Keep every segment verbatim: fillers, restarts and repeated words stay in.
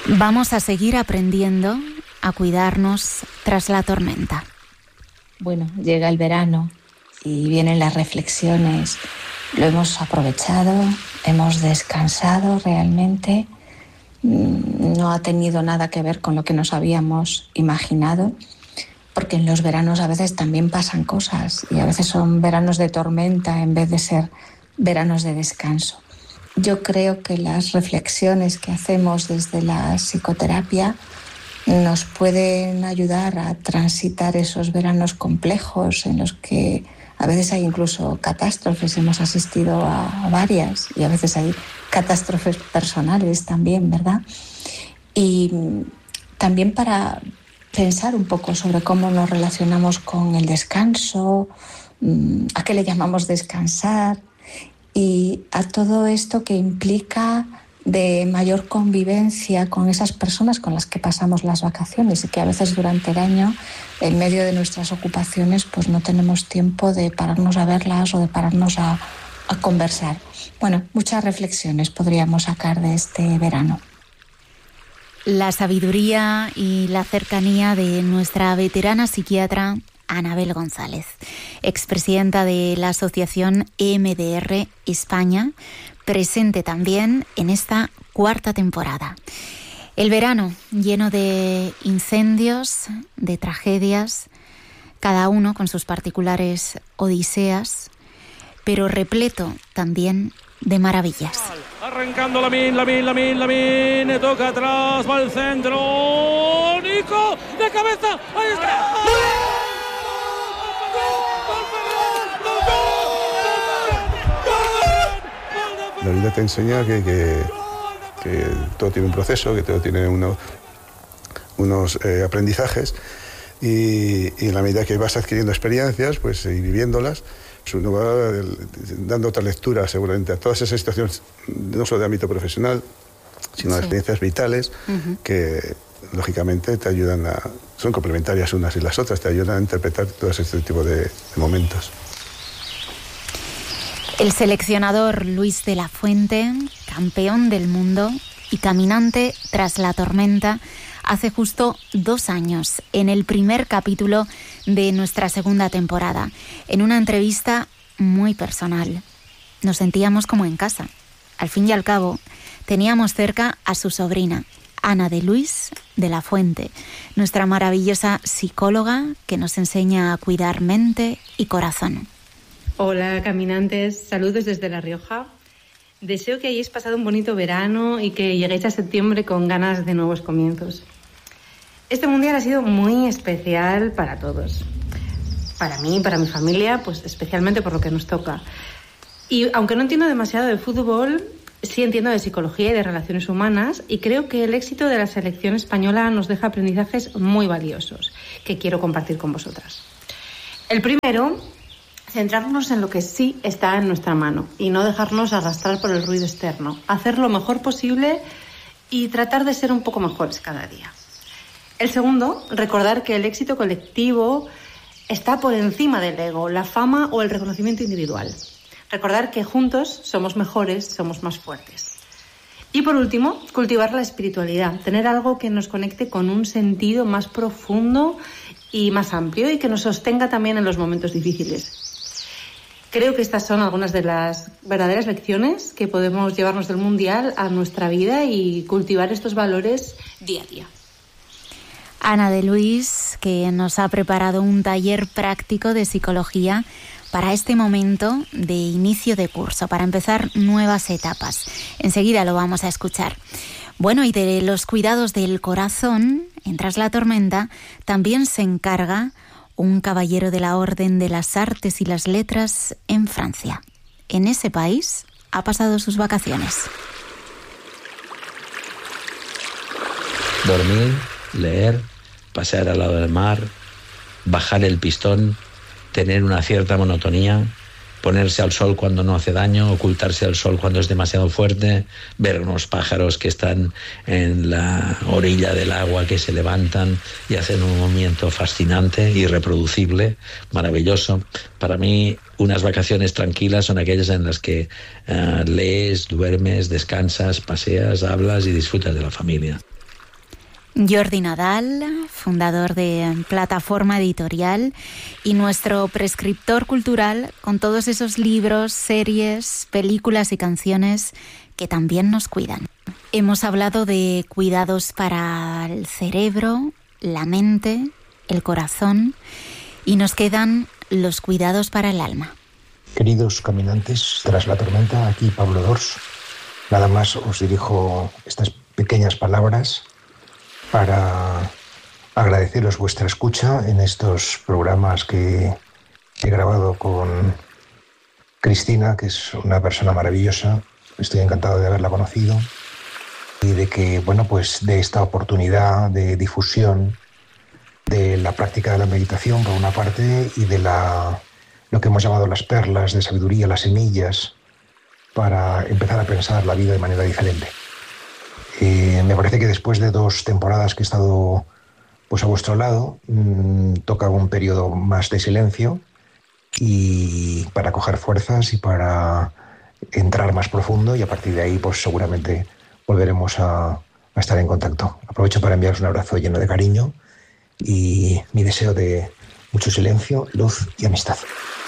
Vamos a seguir aprendiendo a cuidarnos tras la tormenta. Bueno, llega el verano y vienen las reflexiones. Lo hemos aprovechado, hemos descansado realmente. No ha tenido nada que ver con lo que nos habíamos imaginado, porque en los veranos a veces también pasan cosas y a veces son veranos de tormenta en vez de ser veranos de descanso. Yo creo que las reflexiones que hacemos desde la psicoterapia nos pueden ayudar a transitar esos veranos complejos en los que a veces hay incluso catástrofes. Hemos asistido a varias y a veces hay catástrofes personales también, ¿verdad? Y también para pensar un poco sobre cómo nos relacionamos con el descanso, a qué le llamamos descansar y a todo esto que implica de mayor convivencia con esas personas con las que pasamos las vacaciones y que a veces durante el año, en medio de nuestras ocupaciones, pues no tenemos tiempo de pararnos a verlas o de pararnos a, a conversar. Bueno, muchas reflexiones podríamos sacar de este verano. La sabiduría y la cercanía de nuestra veterana psiquiatra Anabel González, expresidenta de la Asociación E M D R España, presente también en esta cuarta temporada. El verano lleno de incendios, de tragedias, cada uno con sus particulares odiseas, pero repleto también de maravillas. Arrancando Lamine, Lamine, Lamine, Lamine, toca atrás, va al centro, Nico, de cabeza, ahí está. La vida te enseña que, que, que todo tiene un proceso, que todo tiene uno, unos eh, aprendizajes y, y en la medida que vas adquiriendo experiencias pues, y viviéndolas, pues uno va dando otra lectura seguramente a todas esas situaciones, no solo de ámbito profesional, sino sí. de experiencias vitales uh-huh. que lógicamente te ayudan a, son complementarias unas y las otras, te ayudan a interpretar todo este tipo de, de momentos. El seleccionador Luis de la Fuente, campeón del mundo y caminante tras la tormenta, hace justo dos años, en el primer capítulo de nuestra segunda temporada, en una entrevista muy personal. Nos sentíamos como en casa. Al fin y al cabo, teníamos cerca a su sobrina, Ana de Luis de la Fuente, nuestra maravillosa psicóloga que nos enseña a cuidar mente y corazón. Hola caminantes, saludos desde La Rioja. Deseo que hayáis pasado un bonito verano y que lleguéis a septiembre con ganas de nuevos comienzos. Este mundial ha sido muy especial para todos. Para mí, para mi familia, pues especialmente por lo que nos toca. Y aunque no entiendo demasiado de fútbol, sí entiendo de psicología y de relaciones humanas y creo que el éxito de la selección española nos deja aprendizajes muy valiosos que quiero compartir con vosotras. El primero, centrarnos en lo que sí está en nuestra mano y no dejarnos arrastrar por el ruido externo, hacer lo mejor posible y tratar de ser un poco mejores cada día. El segundo, recordar que el éxito colectivo está por encima del ego, la fama o el reconocimiento individual. Recordar que juntos somos mejores, somos más fuertes. Y por último, cultivar la espiritualidad, tener algo que nos conecte con un sentido más profundo y más amplio y que nos sostenga también en los momentos difíciles. Creo que estas son algunas de las verdaderas lecciones que podemos llevarnos del Mundial a nuestra vida y cultivar estos valores día a día. Ana de Luis, que nos ha preparado un taller práctico de psicología para este momento de inicio de curso, para empezar nuevas etapas. Enseguida lo vamos a escuchar. Bueno, y de los cuidados del corazón, en Tras la Tormenta, también se encarga un caballero de la Orden de las Artes y las Letras en Francia. En ese país ha pasado sus vacaciones. Dormir, leer, pasear al lado del mar, bajar el pistón, tener una cierta monotonía, ponerse al sol cuando no hace daño, ocultarse al sol cuando es demasiado fuerte, ver unos pájaros que están en la orilla del agua que se levantan y hacen un movimiento fascinante, irreproducible, maravilloso. Para mí, unas vacaciones tranquilas son aquellas en las que uh, lees, duermes, descansas, paseas, hablas y disfrutas de la familia. Jordi Nadal, fundador de Plataforma Editorial y nuestro prescriptor cultural con todos esos libros, series, películas y canciones que también nos cuidan. Hemos hablado de cuidados para el cerebro, la mente, el corazón y nos quedan los cuidados para el alma. Queridos caminantes tras la tormenta, aquí Pablo Dors. Nada más os dirijo estas pequeñas palabras para agradeceros vuestra escucha en estos programas que he grabado con Cristina, que es una persona maravillosa. Estoy encantado de haberla conocido y de que, bueno, pues de esta oportunidad de difusión de la práctica de la meditación por una parte y de la, lo que hemos llamado las perlas de sabiduría, las semillas, para empezar a pensar la vida de manera diferente. Eh, me parece que después de dos temporadas que he estado pues a vuestro lado, mmm, toca un periodo más de silencio y para coger fuerzas y para entrar más profundo, y a partir de ahí pues seguramente volveremos a, a estar en contacto. Aprovecho para enviaros un abrazo lleno de cariño y mi deseo de mucho silencio, luz y amistad.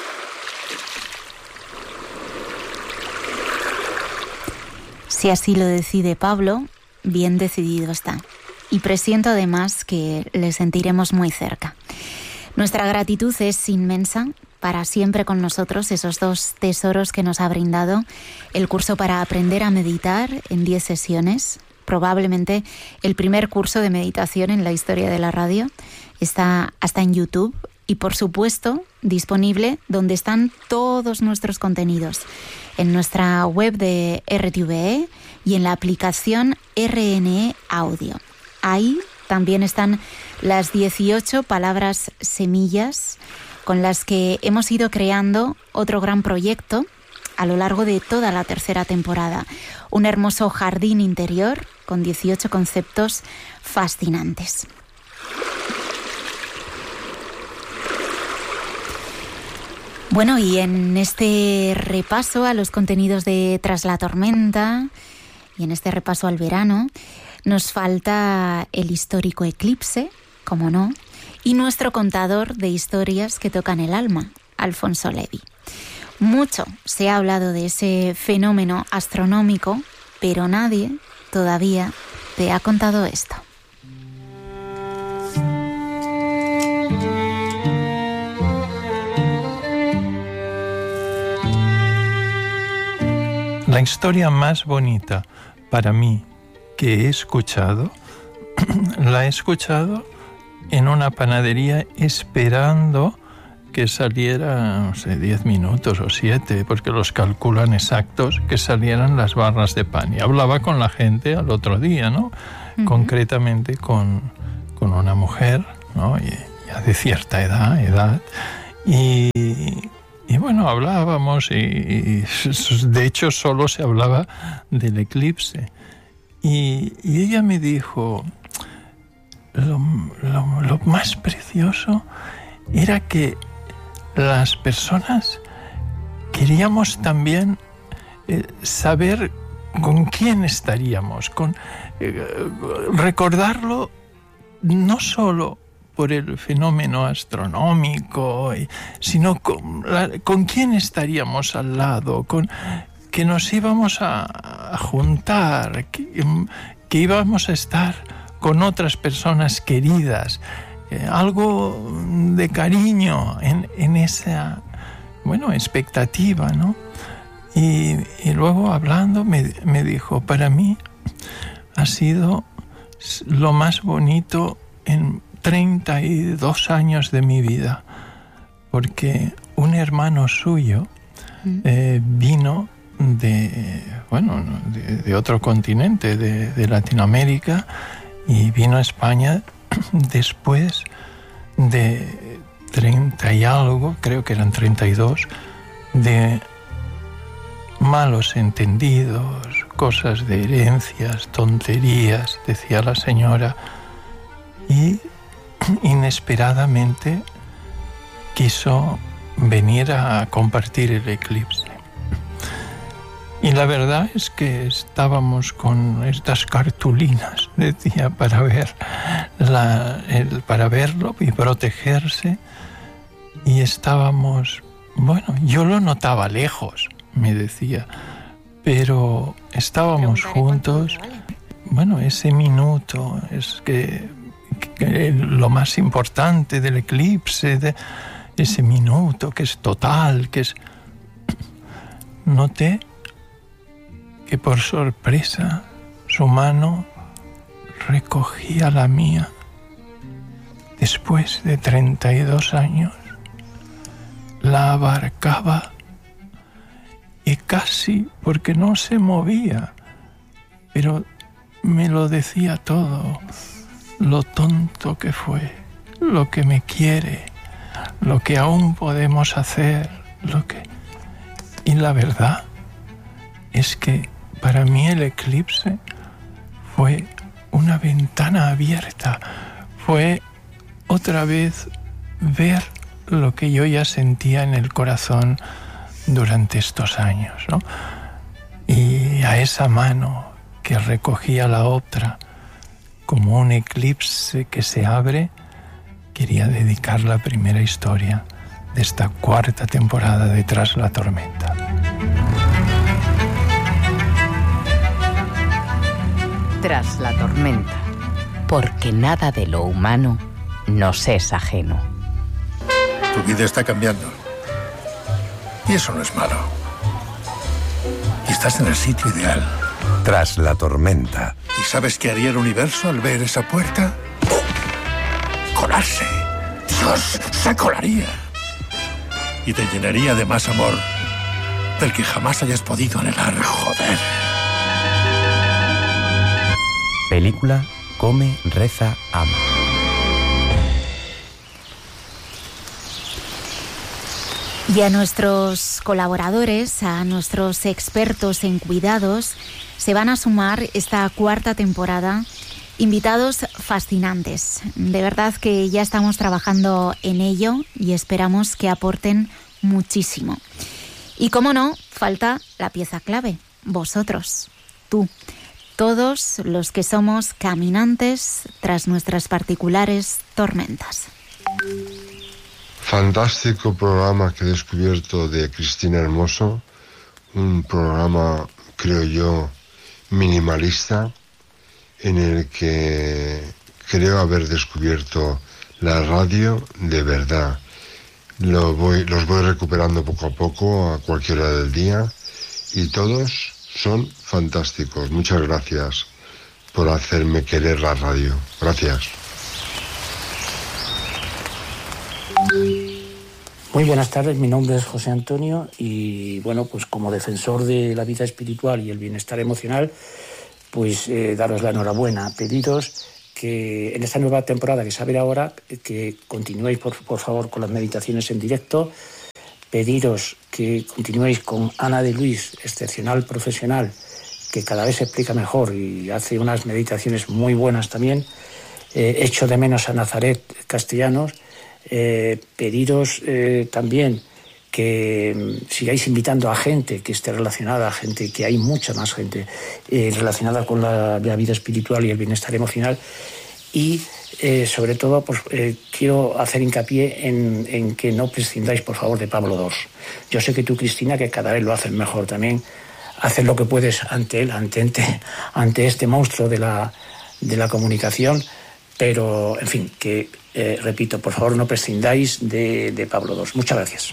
Si así lo decide Pablo, bien decidido está. Y presiento además que le sentiremos muy cerca. Nuestra gratitud es inmensa, para siempre con nosotros, esos dos tesoros que nos ha brindado el curso para aprender a meditar en diez sesiones. Probablemente el primer curso de meditación en la historia de la radio. Está hasta en YouTube y, por supuesto, disponible donde están todos nuestros contenidos. En nuestra web de R T V E y en la aplicación R N E Audio. Ahí también están las dieciocho palabras semillas con las que hemos ido creando otro gran proyecto a lo largo de toda la tercera temporada. Un hermoso jardín interior con dieciocho conceptos fascinantes. Bueno, y en este repaso a los contenidos de Tras la Tormenta y en este repaso al verano, nos falta el histórico eclipse, como no, y nuestro contador de historias que tocan el alma, Alfonso Levi. Mucho se ha hablado de ese fenómeno astronómico, pero nadie todavía te ha contado esto. La historia más bonita para mí que he escuchado, la he escuchado en una panadería esperando que saliera, no sé, diez minutos o siete, porque los calculan exactos, que salieran las barras de pan. Y hablaba con la gente al otro día, ¿no? Uh-huh. Concretamente con, con una mujer, ¿no? Y, ya de cierta edad, edad, y... Y bueno, hablábamos y, y de hecho solo se hablaba del eclipse. Y, y ella me dijo, lo, lo, lo más precioso era que las personas queríamos también eh, saber con quién estaríamos, con eh, recordarlo no solo por el fenómeno astronómico, sino con, la, con quién estaríamos al lado, con que nos íbamos a, a juntar, que, que íbamos a estar con otras personas queridas, eh, algo de cariño en, en esa, bueno, expectativa, ¿no? Y, y luego hablando me, me dijo, para mí ha sido lo más bonito en treinta y dos años de mi vida, porque un hermano suyo eh, vino de, bueno, de, de otro continente, de, de Latinoamérica, y vino a España después de treinta y algo, creo que eran treinta y dos, de malos entendidos, cosas de herencias, tonterías, decía la señora, y inesperadamente quiso venir a compartir el eclipse. Y la verdad es que estábamos con estas cartulinas, decía, para ver la, el, para verlo y protegerse. Y estábamos, bueno, yo lo notaba lejos, me decía, pero estábamos juntos. Bueno, ese minuto es que, que lo más importante del eclipse, de ese minuto que es total, que es... Noté que por sorpresa su mano recogía la mía. Después de treinta y dos años, la abarcaba y casi, porque no se movía, pero me lo decía todo, lo tonto que fue, lo que me quiere, lo que aún podemos hacer, lo que... Y la verdad es que para mí el eclipse fue una ventana abierta, fue otra vez ver lo que yo ya sentía en el corazón durante estos años, ¿no? Y a esa mano que recogía la otra como un eclipse que se abre, quería dedicar la primera historia de esta cuarta temporada de Tras la tormenta. Tras la tormenta, porque nada de lo humano nos es ajeno. Tu vida está cambiando. Y eso no es malo. Y estás en el sitio ideal. Tras la tormenta. ¿Y sabes qué haría el universo al ver esa puerta? ¡Oh! ¡Colarse! ¡Dios! ¡Se colaría! Y te llenaría de más amor del que jamás hayas podido anhelar. ¡Joder! Película Come, Reza, Ama. Y a nuestros colaboradores, a nuestros expertos en cuidados, se van a sumar esta cuarta temporada invitados fascinantes. De verdad que ya estamos trabajando en ello y esperamos que aporten muchísimo. Y cómo no, falta la pieza clave, vosotros, tú, todos los que somos caminantes tras nuestras particulares tormentas. Fantástico programa que he descubierto de Cristina Hermoso, un programa, creo yo, minimalista, en el que creo haber descubierto la radio de verdad. Lo voy, los voy recuperando poco a poco, a cualquier hora del día, y todos son fantásticos. Muchas gracias por hacerme querer la radio. Gracias. Muy buenas tardes, mi nombre es José Antonio y bueno, pues como defensor de la vida espiritual y el bienestar emocional, pues eh, daros la enhorabuena, pediros que en esta nueva temporada que se abre ahora, que continuéis por, por favor con las meditaciones en directo, pediros que continuéis con Ana de Luis, excepcional profesional, que cada vez se explica mejor y hace unas meditaciones muy buenas también, eh, echo de menos a Nazaret Castellanos. Eh, pediros eh, también que mm, sigáis invitando a gente que esté relacionada, a gente que hay mucha más gente eh, relacionada con la, la vida espiritual y el bienestar emocional y eh, sobre todo pues eh, quiero hacer hincapié en, en que no prescindáis por favor de Pablo dos. Yo sé que tú, Cristina, que cada vez lo haces mejor también, haces lo que puedes ante él, ante, ante, ante este monstruo de la, de la comunicación, pero en fin, que Eh, repito, por favor, no prescindáis de, de Pablo dos. Muchas gracias.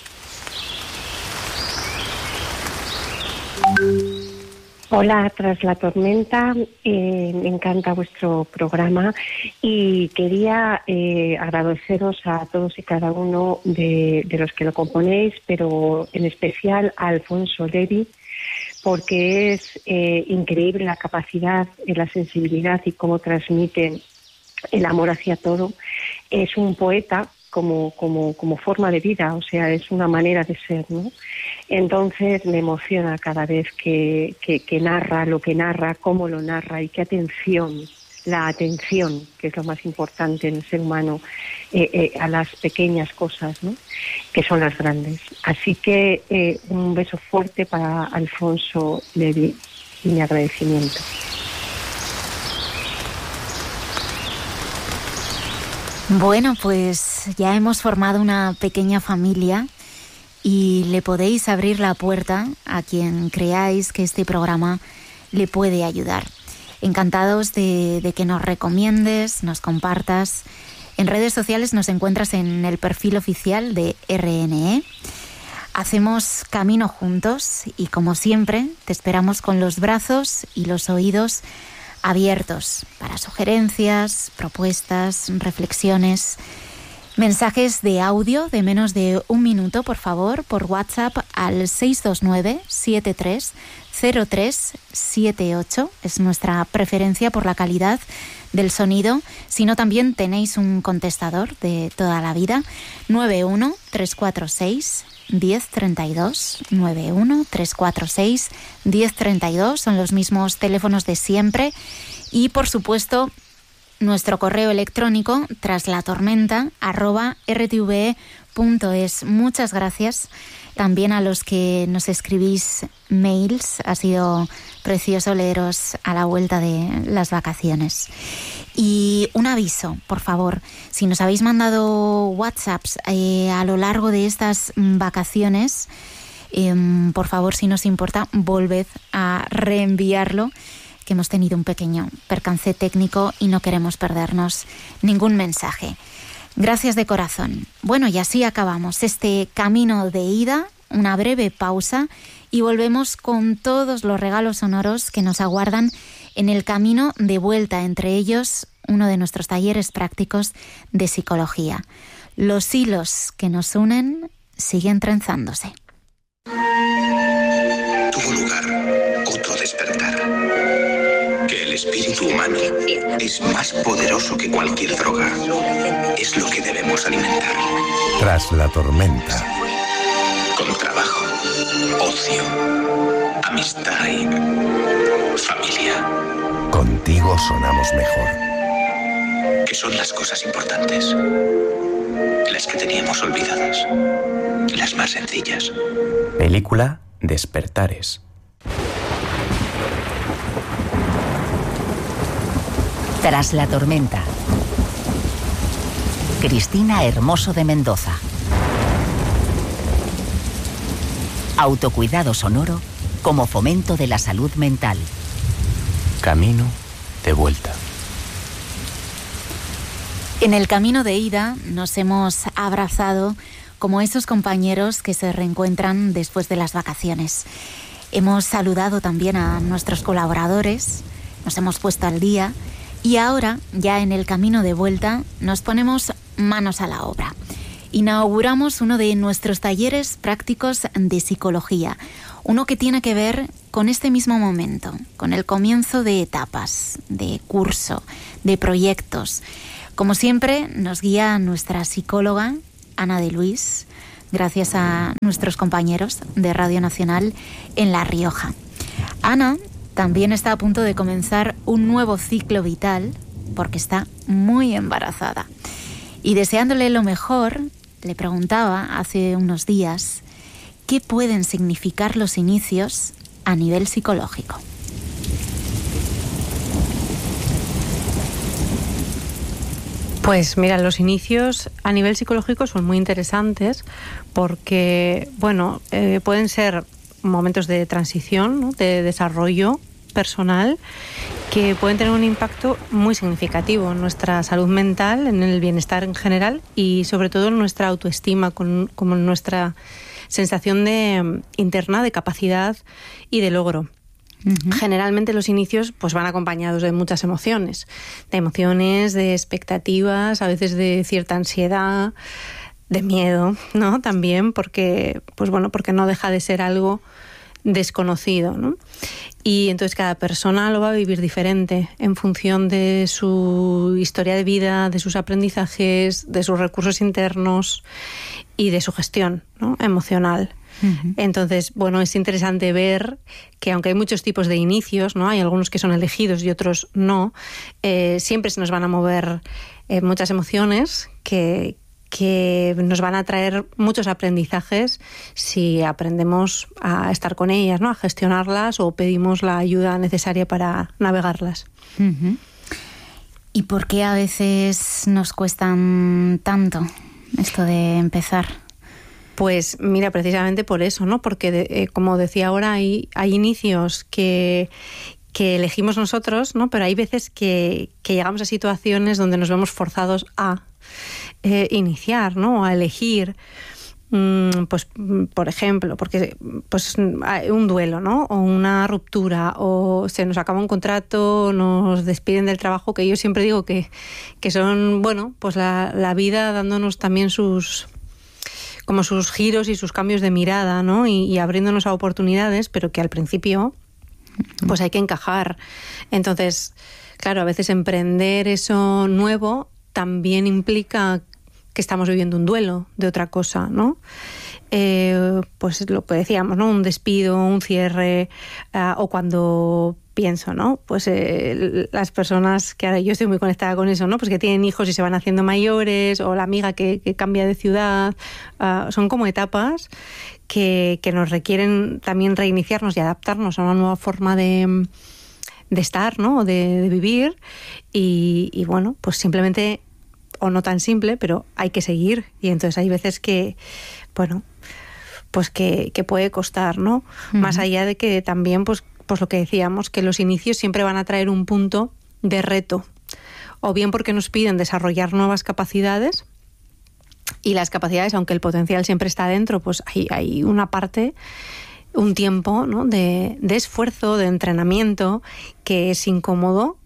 Hola, Tras la tormenta. Eh, me encanta vuestro programa y quería eh, agradeceros a todos y cada uno de, de los que lo componéis, pero en especial a Alfonso Levi, porque es eh, increíble la capacidad, la sensibilidad y cómo transmite el amor hacia todo. Es un poeta como, como, como forma de vida, o sea, es una manera de ser, ¿no? Entonces me emociona cada vez que, que, que narra lo que narra, cómo lo narra y qué atención, la atención, que es lo más importante en el ser humano, eh, eh, a las pequeñas cosas, ¿no? que son las grandes. Así que eh, un beso fuerte para Alfonso Levi y mi agradecimiento. Bueno, pues ya hemos formado una pequeña familia y le podéis abrir la puerta a quien creáis que este programa le puede ayudar. Encantados de, de que nos recomiendes, nos compartas. En redes sociales nos encuentras en el perfil oficial de R N E. Hacemos camino juntos y, como siempre, te esperamos con los brazos y los oídos abiertos para sugerencias, propuestas, reflexiones, mensajes de audio de menos de un minuto, por favor, por WhatsApp al seis dos nueve, siete tres cero tres siete ocho. Es nuestra preferencia por la calidad del sonido. Si no, también tenéis un contestador de toda la vida, nueve uno tres cuatro seis diez treinta y dos, nueve uno tres cuatro seis diez treinta y dos, son los mismos teléfonos de siempre. Y, por supuesto, nuestro correo electrónico traslatormenta arroba r t v e punto es. Muchas gracias también a los que nos escribís mails. Ha sido precioso leeros a la vuelta de las vacaciones. Y un aviso, por favor, si nos habéis mandado WhatsApps eh, a lo largo de estas vacaciones, eh, por favor, si nos importa, volved a reenviarlo, que hemos tenido un pequeño percance técnico y no queremos perdernos ningún mensaje. Gracias de corazón. Bueno, y así acabamos este camino de ida, una breve pausa, y volvemos con todos los regalos sonoros que nos aguardan en el camino de vuelta, entre ellos uno de nuestros talleres prácticos de psicología. Los hilos que nos unen siguen trenzándose. Tuvo lugar otro despertar. Que el espíritu humano es más poderoso que cualquier droga. Es lo que debemos alimentar. Tras la tormenta. Con trabajo, ocio, amistad y familia. Contigo sonamos mejor. Que son las cosas importantes. Las que teníamos olvidadas. Las más sencillas. Película Despertares. Tras la tormenta. Cristina Hermoso de Mendoza. Autocuidado sonoro como fomento de la salud mental. Camino de vuelta. En el camino de ida nos hemos abrazado como esos compañeros que se reencuentran después de las vacaciones. Hemos saludado también a nuestros colaboradores, nos hemos puesto al día y ahora, ya en el camino de vuelta, nos ponemos manos a la obra. Inauguramos uno de nuestros talleres prácticos de psicología, uno que tiene que ver con este mismo momento, con el comienzo de etapas, de curso, de proyectos. Como siempre, nos guía nuestra psicóloga, Ana de Luis, gracias a nuestros compañeros de Radio Nacional en La Rioja. Ana también está a punto de comenzar un nuevo ciclo vital porque está muy embarazada. Y deseándole lo mejor, le preguntaba hace unos días qué pueden significar los inicios a nivel psicológico. Pues mira, los inicios a nivel psicológico son muy interesantes porque, bueno, eh, pueden ser momentos de transición, ¿no?, de desarrollo personal que pueden tener un impacto muy significativo en nuestra salud mental, en el bienestar en general y sobre todo en nuestra autoestima, con, como en nuestra sensación de, interna de capacidad y de logro. Uh-huh. Generalmente los inicios pues van acompañados de muchas emociones, de emociones, de expectativas, a veces de cierta ansiedad, de miedo, ¿no? También porque, pues bueno, porque no deja de ser algo desconocido, ¿no? Y entonces cada persona lo va a vivir diferente en función de su historia de vida, de sus aprendizajes, de sus recursos internos y de su gestión, ¿no?, emocional. Uh-huh. Entonces, bueno, es interesante ver que aunque hay muchos tipos de inicios, ¿no?, hay algunos que son elegidos y otros no, eh, siempre se nos van a mover eh, muchas emociones que que nos van a traer muchos aprendizajes si aprendemos a estar con ellas, ¿no? A gestionarlas o pedimos la ayuda necesaria para navegarlas. Uh-huh. ¿Y por qué a veces nos cuestan tanto esto de empezar? Pues mira, precisamente por eso, ¿no? Porque de, eh, como decía ahora, hay, hay inicios que, que elegimos nosotros, ¿no? Pero hay veces que, que llegamos a situaciones donde nos vemos forzados a eh, iniciar, ¿no? A elegir, mmm, pues por ejemplo, porque pues un duelo, ¿no? O una ruptura, o se nos acaba un contrato, nos despiden del trabajo, que yo siempre digo que, que son, bueno, pues la, la vida dándonos también sus... como sus giros y sus cambios de mirada, ¿no? Y, y abriéndonos a oportunidades, pero que al principio pues hay que encajar. Entonces, claro, a veces emprender eso nuevo también implica que estamos viviendo un duelo de otra cosa, ¿no? Eh, pues lo que decíamos, ¿no? Un despido, un cierre, uh, o cuando pienso, ¿no? Pues eh, las personas que ahora yo estoy muy conectada con eso, ¿no? Pues que tienen hijos y se van haciendo mayores, o la amiga que, que cambia de ciudad, uh, son como etapas que, que nos requieren también reiniciarnos y adaptarnos a una nueva forma de, de estar, ¿no? De, de vivir y, y bueno, pues simplemente, o no tan simple, pero hay que seguir y entonces hay veces que, bueno, pues que, que puede costar, ¿no? Uh-huh. Más allá de que también, pues pues lo que decíamos, que los inicios siempre van a traer un punto de reto, o bien porque nos piden desarrollar nuevas capacidades, y las capacidades, aunque el potencial siempre está dentro, pues hay, hay una parte, un tiempo, ¿no? de, de esfuerzo, de entrenamiento, que es incómodo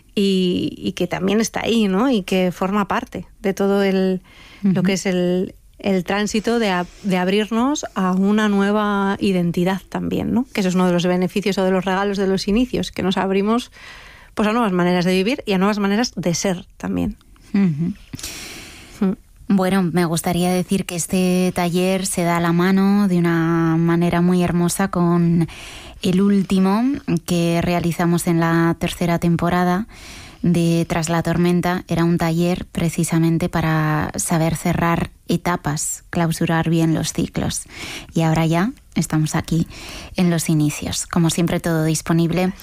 y, y que también está ahí, ¿no? Y que forma parte de todo el, uh-huh. lo que es el... el tránsito de, a, de abrirnos a una nueva identidad también, ¿no? Que eso es uno de los beneficios o de los regalos de los inicios, que nos abrimos pues a nuevas maneras de vivir y a nuevas maneras de ser también. Uh-huh. Uh-huh. Bueno, me gustaría decir que este taller se da a la mano de una manera muy hermosa con el último que realizamos en la tercera temporada de Tras la Tormenta. Era un taller precisamente para saber cerrar etapas, clausurar bien los ciclos. Y ahora ya estamos aquí en los inicios. Como siempre, todo disponible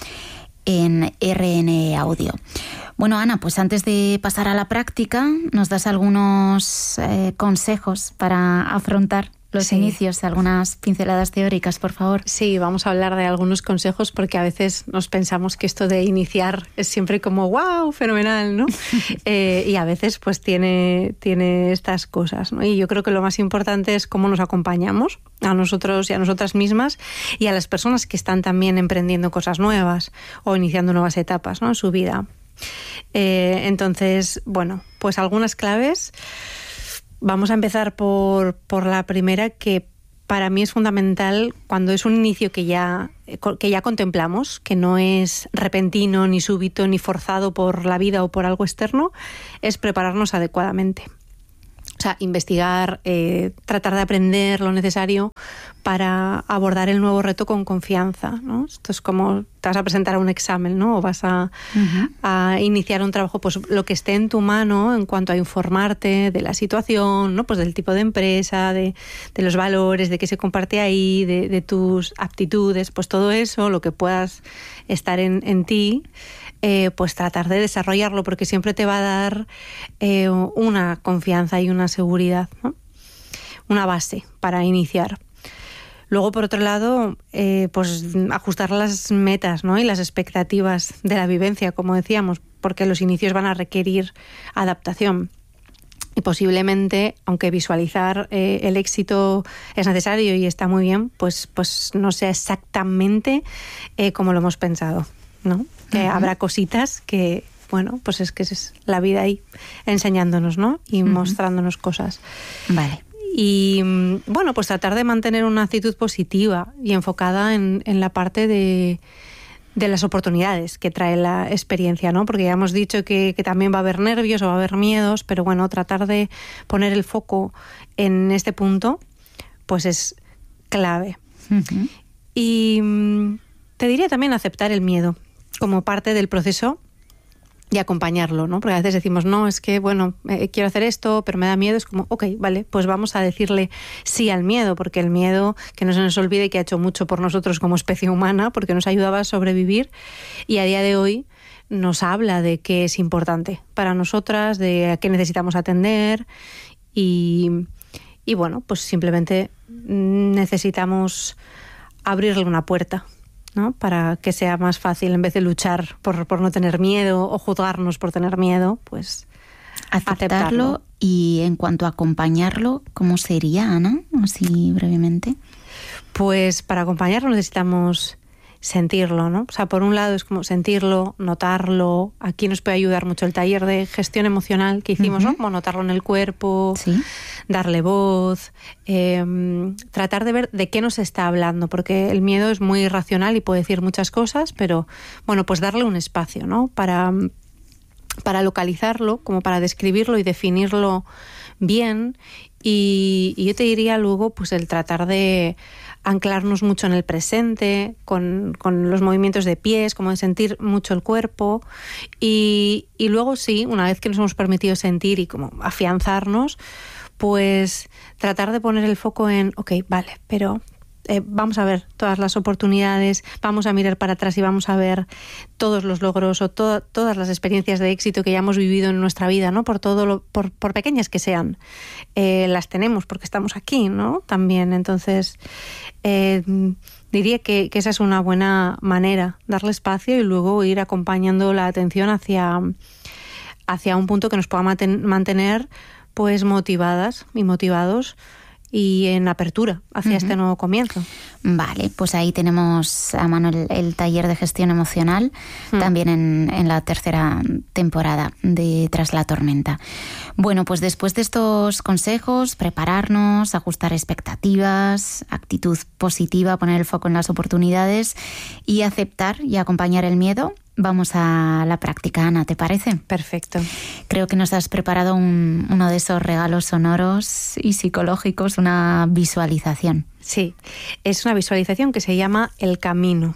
en R N Audio. Bueno, Ana, pues antes de pasar a la práctica, ¿nos das algunos eh, consejos para afrontar los sí. inicios, algunas pinceladas teóricas, por favor? Sí, vamos a hablar de algunos consejos porque a veces nos pensamos que esto de iniciar es siempre como ¡wow! Fenomenal, ¿no? eh, y a veces pues tiene, tiene estas cosas, ¿no? Y yo creo que lo más importante es cómo nos acompañamos a nosotros y a nosotras mismas y a las personas que están también emprendiendo cosas nuevas o iniciando nuevas etapas, ¿no? En su vida. Eh, entonces, bueno, pues algunas claves. Vamos a empezar por, por la primera, que para mí es fundamental cuando es un inicio que ya, que ya contemplamos, que no es repentino, ni súbito, ni forzado por la vida o por algo externo, es prepararnos adecuadamente. O sea, investigar, eh, tratar de aprender lo necesario para abordar el nuevo reto con confianza, ¿no? Esto es como te vas a presentar a un examen, ¿no? O vas a, uh-huh. a iniciar un trabajo, pues lo que esté en tu mano en cuanto a informarte de la situación, ¿no? Pues del tipo de empresa, de, de los valores, de qué se comparte ahí, de, de tus aptitudes, pues todo eso, lo que puedas estar en, en ti, Eh, pues tratar de desarrollarlo, porque siempre te va a dar eh, una confianza y una seguridad, ¿no? Una base para iniciar. Luego, por otro lado, eh, pues ajustar las metas, ¿no? Y las expectativas de la vivencia, como decíamos, porque los inicios van a requerir adaptación. Y posiblemente, aunque visualizar eh, el éxito es necesario y está muy bien, pues, pues no sea exactamente eh, como lo hemos pensado, ¿no? Que uh-huh. habrá cositas que, bueno, pues es que es la vida ahí enseñándonos, ¿no? Y uh-huh. mostrándonos cosas. Vale. Y bueno, pues tratar de mantener una actitud positiva y enfocada en, en la parte de, de las oportunidades que trae la experiencia, ¿no? Porque ya hemos dicho que, que también va a haber nervios o va a haber miedos, pero bueno, tratar de poner el foco en este punto, pues es clave. Uh-huh. Y te diría también aceptar el miedo como parte del proceso y acompañarlo, ¿no? Porque a veces decimos, no, es que, bueno, eh, quiero hacer esto, pero me da miedo. Es como, ok, vale, pues vamos a decirle sí al miedo, porque el miedo, que no se nos olvide que ha hecho mucho por nosotros como especie humana, porque nos ayudaba a sobrevivir, y a día de hoy nos habla de qué es importante para nosotras, de a qué necesitamos atender, y, y bueno, pues simplemente necesitamos abrirle una puerta, ¿no? Para que sea más fácil, en vez de luchar por, por no tener miedo o juzgarnos por tener miedo, pues aceptarlo. aceptarlo. Y en cuanto a acompañarlo, ¿cómo sería, Ana? Así brevemente. Pues para acompañarlo necesitamos sentirlo, ¿no? O sea, por un lado es como sentirlo, notarlo. Aquí nos puede ayudar mucho el taller de gestión emocional que hicimos, uh-huh. ¿no? Como notarlo en el cuerpo, ¿sí? Darle voz, eh, tratar de ver de qué nos está hablando, porque el miedo es muy irracional y puede decir muchas cosas, pero bueno, pues darle un espacio, ¿no? Para, para localizarlo, como para describirlo y definirlo bien. Y, y yo te diría luego, pues el tratar de anclarnos mucho en el presente, con, con los movimientos de pies, como de sentir mucho el cuerpo, y, y luego sí, una vez que nos hemos permitido sentir y como afianzarnos, pues tratar de poner el foco en, ok, vale, pero eh, vamos a ver todas las oportunidades, vamos a mirar para atrás y vamos a ver todos los logros o to- todas las experiencias de éxito que ya hemos vivido en nuestra vida, ¿no? Por todo lo, por, por pequeñas que sean, eh, las tenemos porque estamos aquí, ¿no? También, entonces eh, diría que, que esa es una buena manera, darle espacio y luego ir acompañando la atención hacia, hacia un punto que nos pueda maten- mantener pues motivadas y motivados y en apertura hacia uh-huh. este nuevo comienzo. Vale, pues ahí tenemos a mano el, el taller de gestión emocional, uh-huh. también en, en la tercera temporada de Tras la Tormenta. Bueno, pues después de estos consejos, prepararnos, ajustar expectativas, actitud positiva, poner el foco en las oportunidades y aceptar y acompañar el miedo, vamos a la práctica, Ana, ¿te parece? Perfecto. Creo que nos has preparado un, uno de esos regalos sonoros y psicológicos, una visualización. Sí, es una visualización que se llama El Camino.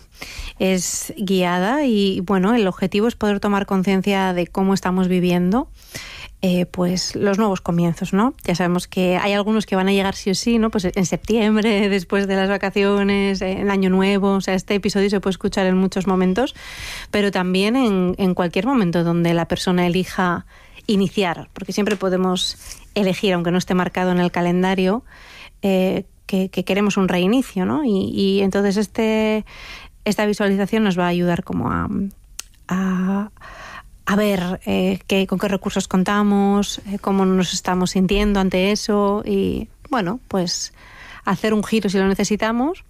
Es guiada y, bueno, el objetivo es poder tomar conciencia de cómo estamos viviendo Eh, pues los nuevos comienzos, ¿no? Ya sabemos que hay algunos que van a llegar sí o sí, ¿no? Pues en septiembre, después de las vacaciones, en Año Nuevo. O sea, este episodio se puede escuchar en muchos momentos, pero también en, en cualquier momento donde la persona elija iniciar, porque siempre podemos elegir, aunque no esté marcado en el calendario, eh, que, que queremos un reinicio, ¿no? Y, y entonces este, esta visualización nos va a ayudar como a... a a ver eh, qué, con qué recursos contamos, eh, cómo nos estamos sintiendo ante eso y, bueno, pues hacer un giro si lo necesitamos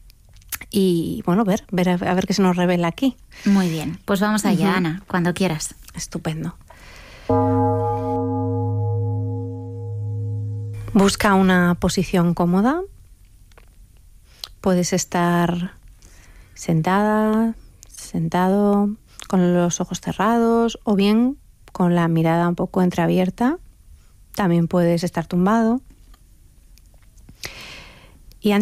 y, bueno, ver, ver a ver qué se nos revela aquí. Muy bien, pues vamos allá, uh-huh. Ana, cuando quieras. Estupendo. Busca una posición cómoda. Puedes estar sentada, sentado, con los ojos cerrados o bien con la mirada un poco entreabierta. También puedes estar tumbado.